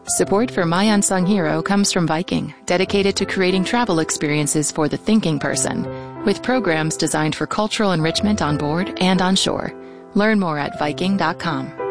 Support for My Unsung Hero comes from Viking, dedicated to creating travel experiences for the thinking person, with programs designed for cultural enrichment on board and on shore. Learn more at Viking.com.